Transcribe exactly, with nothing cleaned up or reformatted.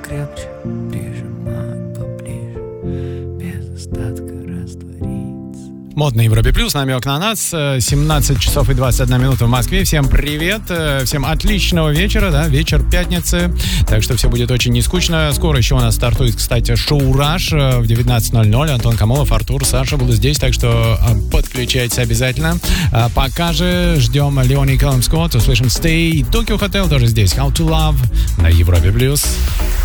крепче, прижимать поближе, без остатка раствориться. Модный Европе Плюс, намек на нас. семнадцать часов и двадцать одна минута в Москве. Всем привет, всем отличного вечера, да, вечер пятницы. Так что все будет очень нескучно. Скоро еще у нас стартует, кстати, шоу «Раш» в девятнадцать ноль ноль. Антон Камолов, Артур, Саша будут здесь, так что подключайтесь обязательно. Пока же ждем Леони Колом Скотт, услышим «Stay». Tokyo Hotel тоже здесь. «How to Love» на Европе Плюс.